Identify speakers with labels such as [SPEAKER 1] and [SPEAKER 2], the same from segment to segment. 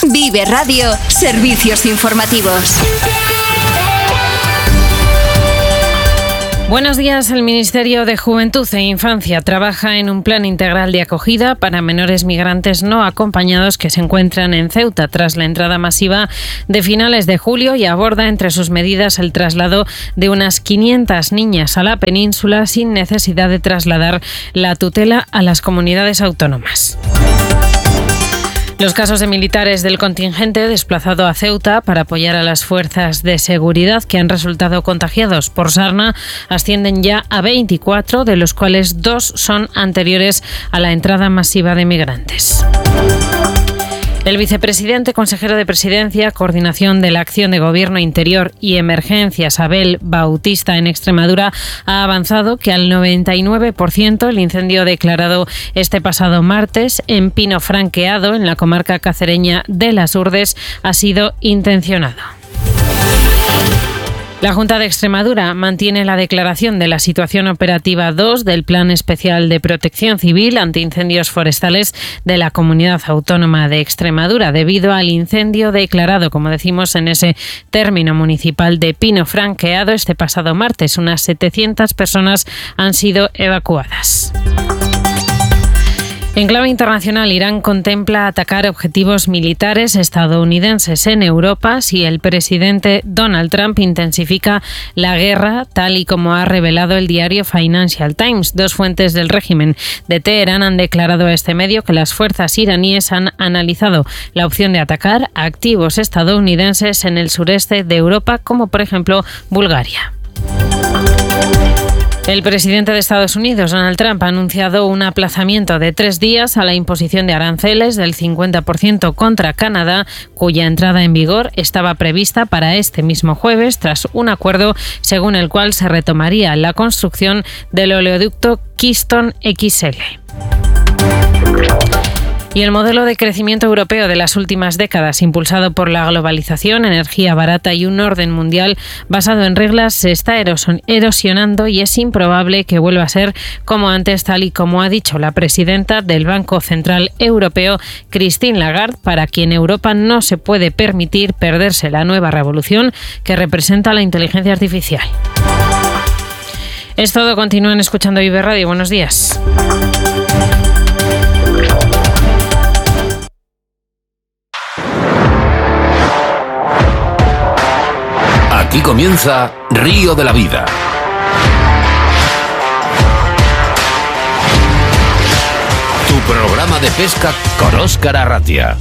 [SPEAKER 1] Vive Radio, servicios informativos.
[SPEAKER 2] Buenos días. El Ministerio de Juventud e Infancia trabaja en un plan integral de acogida para menores migrantes no acompañados que se encuentran en Ceuta tras la entrada masiva de finales de julio y aborda entre sus medidas el traslado de unas 500 niñas a la península sin necesidad de trasladar la tutela a las comunidades autónomas. Los casos de militares del contingente desplazado a Ceuta para apoyar a las fuerzas de seguridad que han resultado contagiados por sarna ascienden ya a 24, de los cuales 2 son anteriores a la entrada masiva de migrantes. El vicepresidente consejero de Presidencia, Coordinación de la Acción de Gobierno Interior y Emergencias, Abel Bautista, en Extremadura, ha avanzado que al 99% el incendio declarado este pasado martes en Pino Franqueado, en la comarca cacereña de Las Urdes, ha sido intencionado. La Junta de Extremadura mantiene la declaración de la situación operativa 2 del Plan Especial de Protección Civil ante incendios forestales de la Comunidad Autónoma de Extremadura debido al incendio declarado, como decimos, en ese término municipal de Pino Franqueado este pasado martes. Unas 700 personas han sido evacuadas. En clave internacional, Irán contempla atacar objetivos militares estadounidenses en Europa si el presidente Donald Trump intensifica la guerra, tal y como ha revelado el diario Financial Times. 2 fuentes del régimen de Teherán han declarado a este medio que las fuerzas iraníes han analizado la opción de atacar a activos estadounidenses en el sureste de Europa, como por ejemplo Bulgaria. El presidente de Estados Unidos, Donald Trump, ha anunciado un aplazamiento de 3 días a la imposición de aranceles del 50% contra Canadá, cuya entrada en vigor estaba prevista para este mismo jueves, tras un acuerdo según el cual se retomaría la construcción del oleoducto Keystone XL. Y el modelo de crecimiento europeo de las últimas décadas, impulsado por la globalización, energía barata y un orden mundial basado en reglas, se está erosionando y es improbable que vuelva a ser como antes, tal y como ha dicho la presidenta del Banco Central Europeo, Christine Lagarde, para quien Europa no se puede permitir perderse la nueva revolución que representa la inteligencia artificial. Es todo. Continúen escuchando Vive Radio. Buenos días.
[SPEAKER 3] Aquí comienza Río de la Vida. Tu programa de pesca con Óscar Arratia.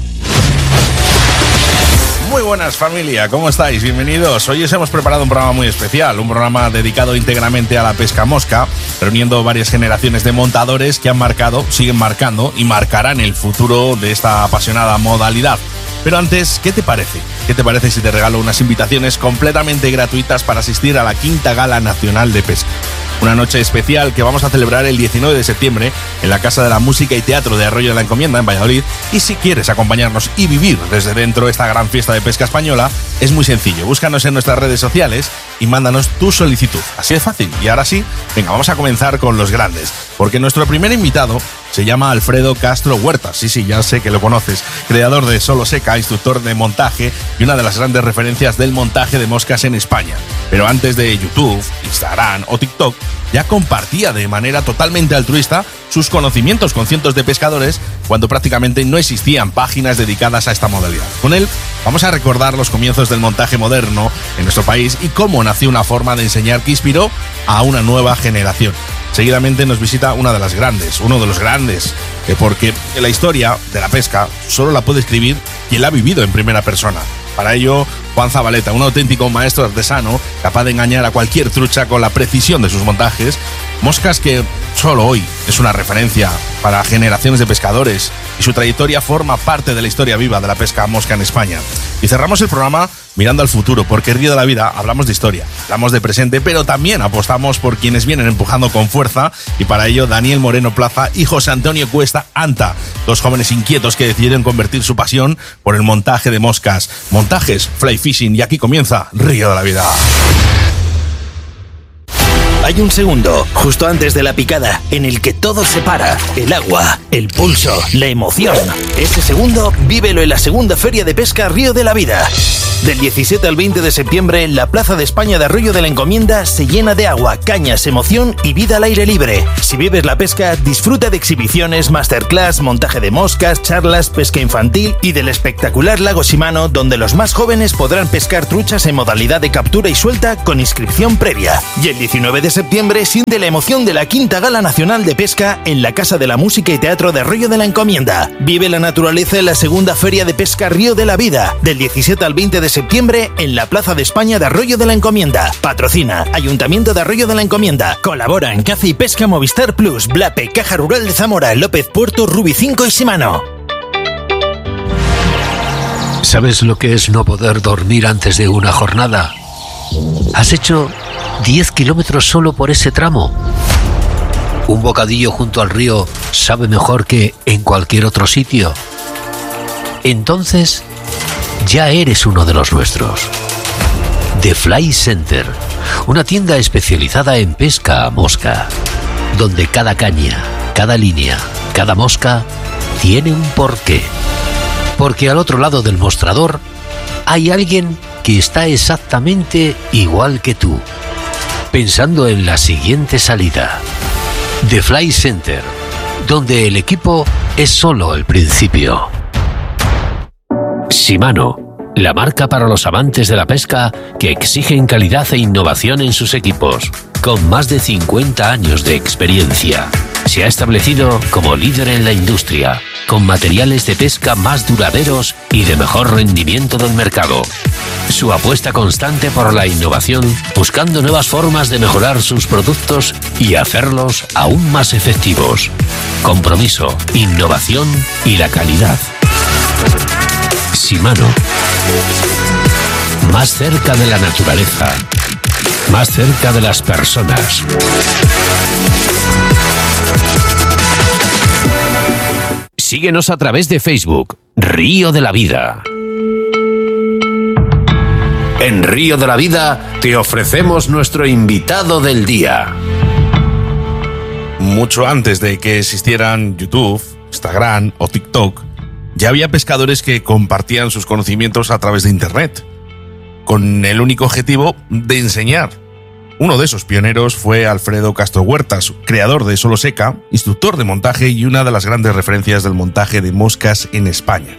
[SPEAKER 4] Muy buenas, familia, ¿cómo estáis? Bienvenidos. Hoy os hemos preparado un programa muy especial, un programa dedicado íntegramente a la pesca mosca, reuniendo varias generaciones de montadores que han marcado, siguen marcando y marcarán el futuro de esta apasionada modalidad. Pero antes, ¿qué te parece? ¿Qué te parece si te regalo unas invitaciones completamente gratuitas para asistir a la 5ª Gala Nacional de Pesca? Una noche especial que vamos a celebrar el 19 de septiembre en la Casa de la Música y Teatro de Arroyo de la Encomienda, en Valladolid. Y si quieres acompañarnos y vivir desde dentro esta gran fiesta de pesca española, es muy sencillo. Búscanos en nuestras redes sociales y mándanos tu solicitud. Así de fácil. Y ahora sí, venga, vamos a comenzar con los grandes. Porque nuestro primer invitado se llama Alfredo Castro Huertas. Sí, ya sé que lo conoces. Creador de Solo Seca, instructor de montaje y una de las grandes referencias del montaje de moscas en España. Pero antes de YouTube, Instagram o TikTok, ya compartía de manera totalmente altruista sus conocimientos con cientos de pescadores cuando prácticamente no existían páginas dedicadas a esta modalidad. Con él vamos a recordar los comienzos del montaje moderno en nuestro país y cómo nació una forma de enseñar que inspiró a una nueva generación. Seguidamente nos visita uno de los grandes, porque la historia de la pesca solo la puede escribir quien la ha vivido en primera persona. Para ello, Juan Zabaleta, un auténtico maestro artesano, capaz de engañar a cualquier trucha con la precisión de sus montajes, moscas que solo hoy es una referencia para generaciones de pescadores y su trayectoria forma parte de la historia viva de la pesca mosca en España. Y cerramos el programa mirando al futuro, porque en Río de la Vida hablamos de historia, hablamos de presente, pero también apostamos por quienes vienen empujando con fuerza, y para ello Daniel Moreno Plaza y José Antonio Cuesta Anta, 2 jóvenes inquietos que decidieron convertir su pasión por el montaje de moscas, montajes, fly fishing, y aquí comienza Río de la Vida.
[SPEAKER 5] Hay un segundo, justo antes de la picada, en el que todo se para. El agua, el pulso, la emoción. Ese segundo, vívelo en la segunda Feria de Pesca Río de la Vida. Del 17 al 20 de septiembre, la Plaza de España de Arroyo de la Encomienda se llena de agua, cañas, emoción y vida al aire libre. Si vives la pesca, disfruta de exhibiciones, masterclass, montaje de moscas, charlas, pesca infantil y del espectacular lago Shimano, donde los más jóvenes podrán pescar truchas en modalidad de captura y suelta con inscripción previa. Y el 19 de septiembre siente la emoción de la Quinta Gala Nacional de Pesca en la Casa de la Música y Teatro de Arroyo de la Encomienda. Vive la naturaleza en la segunda Feria de Pesca Río de la Vida, del 17 al 20 de septiembre en la Plaza de España de Arroyo de la Encomienda. Patrocina Ayuntamiento de Arroyo de la Encomienda. Colabora en Caza y Pesca Movistar Plus, Blape, Caja Rural de Zamora, López Puerto, Rubi 5 y Shimano.
[SPEAKER 3] ¿Sabes lo que es no poder dormir antes de una jornada? ¿Has hecho 10 kilómetros solo por ese tramo? ¿Un bocadillo junto al río sabe mejor que en cualquier otro sitio? Entonces, ya eres uno de los nuestros. The Fly Center, una tienda especializada en pesca a mosca, donde cada caña, cada línea, cada mosca tiene un porqué. Porque al otro lado del mostrador hay alguien que está exactamente igual que tú, pensando en la siguiente salida. The Fly Center, donde el equipo es solo el principio. Shimano, la marca para los amantes de la pesca que exigen calidad e innovación en sus equipos. Con más de 50 años de experiencia, se ha establecido como líder en la industria, con materiales de pesca más duraderos y de mejor rendimiento del mercado. Su apuesta constante por la innovación, buscando nuevas formas de mejorar sus productos y hacerlos aún más efectivos. Compromiso, innovación y la calidad. Shimano. Más cerca de la naturaleza. Más cerca de las personas. Síguenos a través de Facebook, Río de la Vida. En Río de la Vida te ofrecemos nuestro invitado del día.
[SPEAKER 4] Mucho antes de que existieran YouTube, Instagram o TikTok, ya había pescadores que compartían sus conocimientos a través de Internet, con el único objetivo de enseñar. Uno de esos pioneros fue Alfredo Castro Huertas, creador de Solo Seca, instructor de montaje y una de las grandes referencias del montaje de moscas en España.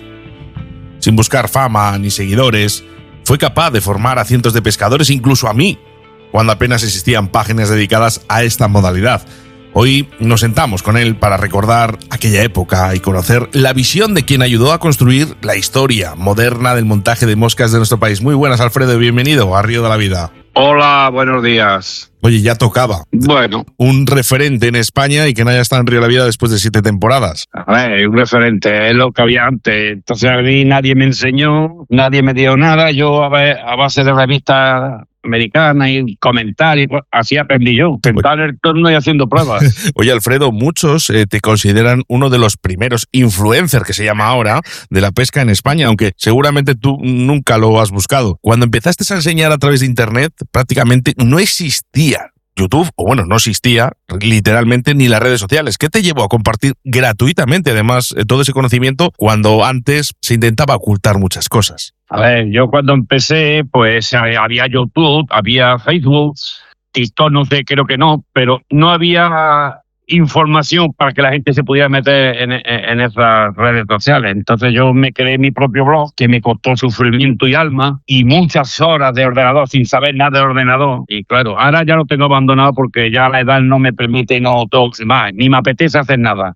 [SPEAKER 4] Sin buscar fama ni seguidores, fue capaz de formar a cientos de pescadores, incluso a mí, cuando apenas existían páginas dedicadas a esta modalidad. Hoy nos sentamos con él para recordar aquella época y conocer la visión de quien ayudó a construir la historia moderna del montaje de moscas de nuestro país. Muy buenas, Alfredo, bienvenido a Río de la Vida.
[SPEAKER 6] Hola, buenos días.
[SPEAKER 4] Oye, ya tocaba.
[SPEAKER 6] Bueno.
[SPEAKER 4] Un referente en España y que no haya estado en Río de la Vida después de 7 temporadas.
[SPEAKER 6] A ver, un referente, es lo que había antes. Entonces a mí nadie me enseñó, nadie me dio nada. Yo a base de revistas americanas y comentarios, así aprendí yo. Sentar en el torno y haciendo pruebas.
[SPEAKER 4] Oye, Alfredo, muchos te consideran uno de los primeros influencers, que se llama ahora, de la pesca en España, aunque seguramente tú nunca lo has buscado. Cuando empezaste a enseñar a través de Internet, prácticamente no existía YouTube, o bueno, no existía literalmente ni las redes sociales. ¿Qué te llevó a compartir gratuitamente, además, todo ese conocimiento cuando antes se intentaba ocultar muchas cosas?
[SPEAKER 6] A ver, yo cuando empecé, pues había YouTube, había Facebook, TikTok, no sé, creo que no, pero no había información para que la gente se pudiera meter en esas redes sociales. Entonces yo me creé mi propio blog, que me costó sufrimiento y alma y muchas horas de ordenador sin saber nada de ordenador. Y claro, ahora ya lo tengo abandonado porque ya la edad no me permite y no tengo más, ni me apetece hacer nada.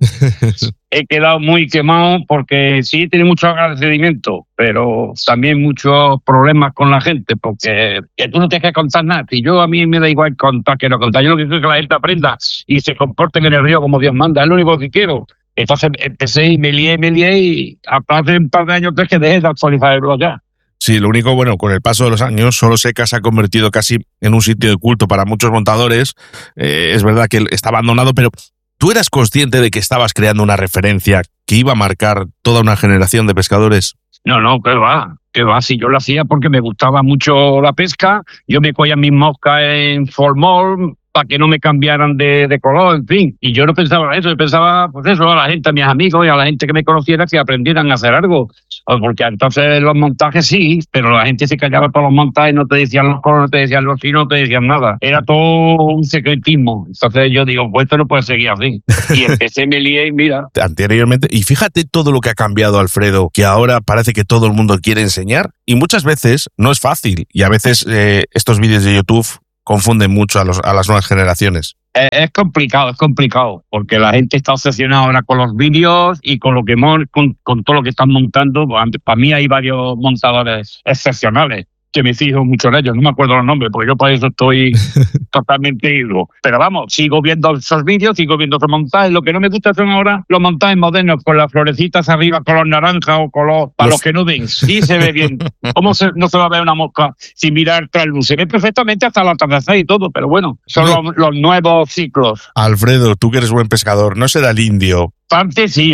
[SPEAKER 6] He quedado muy quemado porque sí tiene mucho agradecimiento, pero también muchos problemas con la gente, porque que tú no tienes que contar nada. Si yo, a mí me da igual contar que no contar. Yo lo que quiero es que la gente aprenda y se comporten en el río como Dios manda. Es lo único que quiero. Entonces empecé y me lié y hace un par de años que dejé de actualizar el blog ya.
[SPEAKER 4] Sí, lo único, bueno, con el paso de los años, Solo Seca se ha convertido casi en un sitio de culto para muchos montadores. Es verdad que está abandonado, pero ¿tú eras consciente de que estabas creando una referencia que iba a marcar toda una generación de pescadores?
[SPEAKER 6] No, ¿qué va? Si yo lo hacía porque me gustaba mucho la pesca, yo me cogía mis moscas en formol, para que no me cambiaran de color, en fin. Y yo no pensaba eso, yo pensaba, pues eso, a la gente, a mis amigos y a la gente que me conociera que aprendieran a hacer algo. Porque entonces los montajes sí, pero la gente se callaba por los montajes, no te decían los colores, no te decían los signos, no te decían nada. Era todo un secretismo. Entonces yo digo, pues esto no puede seguir así. Y empecé, me lié y mira.
[SPEAKER 4] Anteriormente, y fíjate todo lo que ha cambiado, Alfredo, que ahora parece que todo el mundo quiere enseñar y muchas veces no es fácil y a veces estos vídeos de YouTube confunden mucho a las nuevas generaciones.
[SPEAKER 6] Es complicado, porque la gente está obsesionada ahora con los vídeos y con lo que con todo lo que están montando. Para mí hay varios montadores excepcionales que me fijo mucho en ellos. No me acuerdo los nombres, porque yo para eso estoy totalmente ido. Pero vamos, sigo viendo esos vídeos, sigo viendo esos montajes. Lo que no me gusta son ahora los montajes modernos, con las florecitas arriba, color naranja o color... Para los que no ven, sí se ve bien. ¿Cómo no se va a ver una mosca sin mirar tras luz? Se ve perfectamente hasta el atardecer y todo, pero bueno, son los nuevos ciclos.
[SPEAKER 4] Alfredo, tú que eres buen pescador, ¿no será el indio?
[SPEAKER 6] Parte sí,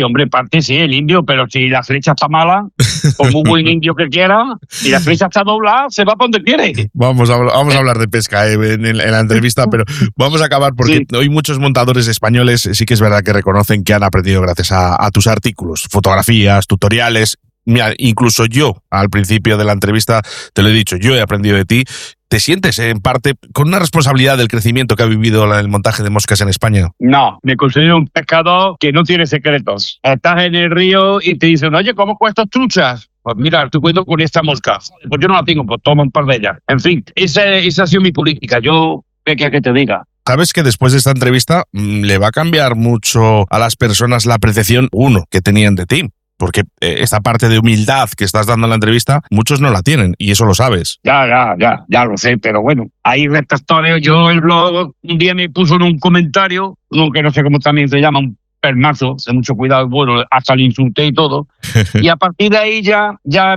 [SPEAKER 6] el indio, pero si la flecha está mala, como un buen indio que quiera, si la flecha está doblada, se va para donde quiere.
[SPEAKER 4] Vamos a hablar de pesca en la entrevista, pero vamos a acabar porque hoy muchos montadores españoles sí que es verdad que reconocen que han aprendido gracias a tus artículos, fotografías, tutoriales. Mira, incluso yo, al principio de la entrevista, te lo he dicho, yo he aprendido de ti. ¿Te sientes en parte con una responsabilidad del crecimiento que ha vivido el montaje de moscas en España?
[SPEAKER 6] No, me considero un pescador que no tiene secretos. Estás en el río y te dicen, oye, ¿cómo cuestas truchas? Pues mira, estoy cuento con esta mosca. Pues yo no la tengo, pues toma un par de ellas. En fin, esa ha sido mi política. Yo, ¿qué quieres que te diga?
[SPEAKER 4] Sabes que después de esta entrevista le va a cambiar mucho a las personas la apreciación, que tenían de ti. Porque esta parte de humildad que estás dando en la entrevista, muchos no la tienen, y eso lo sabes.
[SPEAKER 6] Ya lo sé, pero bueno, hay retractores. Yo el blog un día me puso en un comentario, uno que no sé cómo también se llama, un pernazo, de mucho cuidado, bueno, hasta le insulté y todo. Y a partir de ahí ya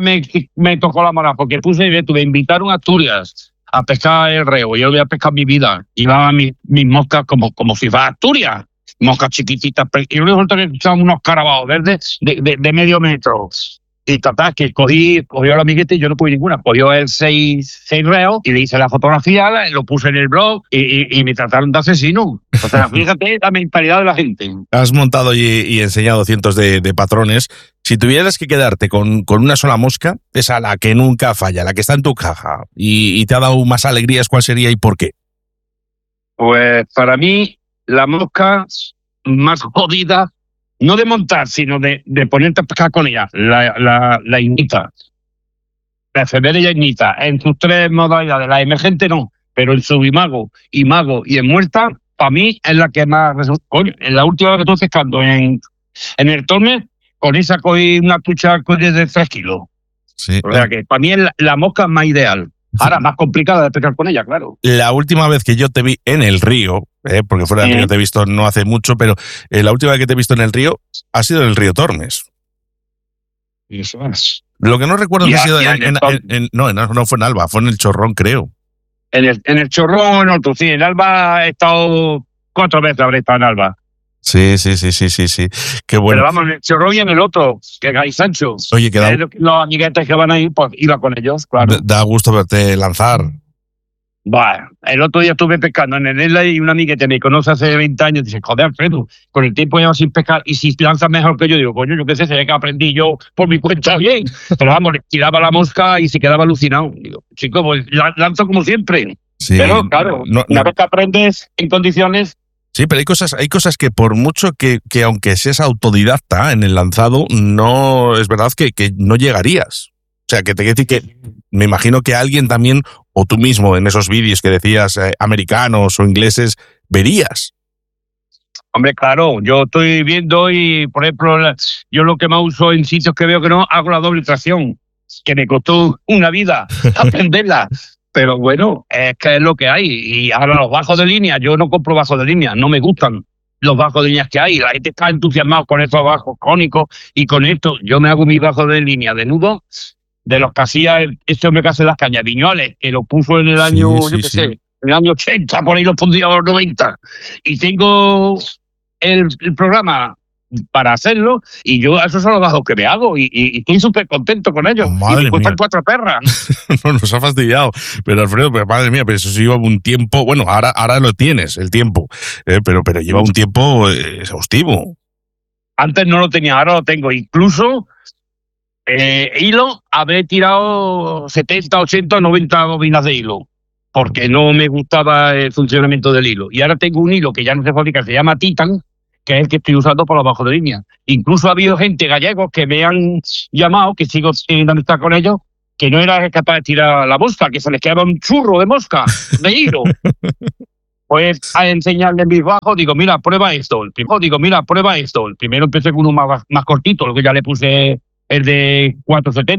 [SPEAKER 6] me tocó la moral, porque me invitaron a Asturias a pescar el reo. Yo voy a pescar mi vida. Llevaba mis moscas como si fuera Asturias. Moscas chiquititas, y resulta que echaban unos carabaos verdes de medio metro. Y total, que cogió la amiguete y yo no pude ninguna. Cogió el 6 reos y le hice la fotografía, lo puse en el blog y me trataron de asesino. O sea, fíjate la mentalidad de la gente.
[SPEAKER 4] Has montado y enseñado cientos de patrones. Si tuvieras que quedarte con una sola mosca, esa la que nunca falla, la que está en tu caja y te ha dado más alegrías, ¿cuál sería y por qué?
[SPEAKER 6] Pues para mí, la mosca más jodida, no de montar, sino de ponerte a pescar con ella, la ignita. La efeméride ignita, en sus tres modalidades. La emergente no, pero en su mago y en muerta, para mí es la que más resulta. En la última vez que estuve pescando en el Tormes, con esa cogí una trucha de 3 kilos.
[SPEAKER 4] Sí.
[SPEAKER 6] O sea que para mí es la mosca más ideal. Ahora, más complicada de pescar con ella, claro.
[SPEAKER 4] La última vez que yo te vi en el río, porque fuera del río te he visto no hace mucho, pero la última vez que te he visto en el río ha sido en el río Tormes.
[SPEAKER 6] Eso es.
[SPEAKER 4] Lo que no recuerdo que ha sido no fue en Alba, fue en el Chorrón, creo.
[SPEAKER 6] En el Chorrón, en otro, sí. En Alba he estado 4 veces, habré estado en Alba.
[SPEAKER 4] Sí. Qué bueno.
[SPEAKER 6] Pero vamos, en el Chorrón y en el otro, que hay Sancho.
[SPEAKER 4] Oye, que
[SPEAKER 6] los amiguetes que van ahí, pues iba con ellos, claro.
[SPEAKER 4] Da gusto verte lanzar.
[SPEAKER 6] Bueno, el otro día estuve pescando en el isla y un amiguete me conoce hace 20 años dice, joder, Alfredo, con el tiempo llevo sin pescar y si lanzas mejor que yo, digo, coño, yo qué sé, se ve que aprendí yo por mi cuenta bien. Pero vamos, le tiraba la mosca y se quedaba alucinado. Digo, chico, pues lanzo como siempre.
[SPEAKER 4] Sí,
[SPEAKER 6] pero claro, una vez que aprendes en condiciones.
[SPEAKER 4] Sí, pero hay cosas que por mucho que aunque seas autodidacta en el lanzado, no es verdad que no llegarías. O sea, que te quiero decir que me imagino que alguien también, o tú mismo en esos vídeos que decías americanos o ingleses, verías.
[SPEAKER 6] Hombre, claro, yo estoy viendo y, por ejemplo, yo lo que más uso en sitios que veo que no, hago la doble tracción, que me costó una vida aprenderla. Pero bueno, es que es lo que hay. Y ahora los bajos de línea, yo no compro bajos de línea, no me gustan los bajos de líneas que hay. La gente está entusiasmada con estos bajos cónicos y con esto. Yo me hago mi bajo de línea de nudo de los que hacía este hombre que hace las cañas, Viñoles, que lo puso en el año, sé, en el año 80, por ahí lo pondría a los 90. Y tengo el programa para hacerlo, y yo esos son los bajos que me hago, y estoy súper contento con ellos.
[SPEAKER 4] Madre
[SPEAKER 6] y me cuestan
[SPEAKER 4] mía.
[SPEAKER 6] 4 perras.
[SPEAKER 4] No, nos ha fastidiado. Pero Alfredo, pero madre mía, pero eso sí lleva un tiempo. Bueno, ahora lo tienes, el tiempo. Pero lleva un tiempo exhaustivo.
[SPEAKER 6] Antes no lo tenía, ahora lo tengo. Incluso hilo, habré tirado 70, 80, 90 bobinas de hilo, porque no me gustaba el funcionamiento del hilo. Y ahora tengo un hilo que ya no se fabrica, se llama Titan, que es el que estoy usando por abajo de línea. Incluso ha habido gente gallegos que me han llamado, que sigo teniendo amistad con ellos, que no era capaz de tirar la mosca, que se les quedaba un churro de mosca, de hilo. Pues a enseñarle mis bajos, digo, mira, prueba esto. El primero empecé con uno más cortito, luego ya le puse el de 470.